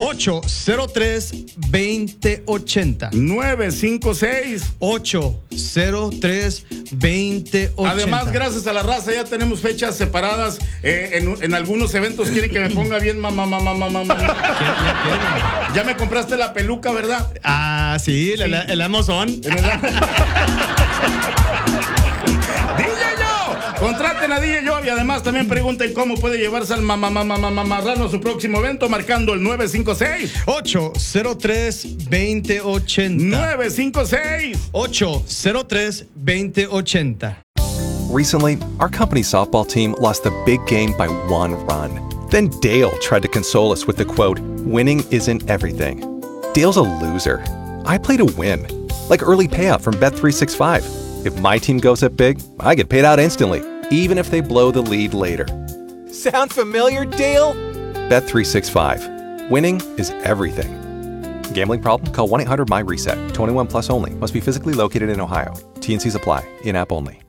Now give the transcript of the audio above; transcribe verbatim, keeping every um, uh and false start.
ocho cero tres, dos cero ocho cero. nueve cinco seis, ocho cero tres, dos cero ocho cero. Además, gracias a la raza, ya tenemos fechas separadas. Eh, en, en algunos eventos quieren que me ponga bien mamá, mamá, mamá, mamá. Ya me compraste la peluca, ¿verdad? Ah, sí, sí. El, el Amazon. D J Yo, contraten a D J Yo y además también pregunten cómo puede llevarse al mamá, mamá, mamá, marrano a su próximo evento marcando el nueve cinco seis, ocho cero tres, dos cero ocho cero. nueve cinco seis, ocho cero tres, dos cero ocho cero. Recently, our company softball team lost the big game by one run. Then Dale tried to console us with the quote, "Winning isn't everything." Dale's a loser. I play to win. Like early payout from Bet three sixty-five. If my team goes up big, I get paid out instantly, even if they blow the lead later. Sound familiar, Dale? Bet three sixty-five. Winning is everything. Gambling problem? Call one eight hundred M Y RESET. twenty-one plus only. Must be physically located in Ohio. T N Cs apply. In-app only.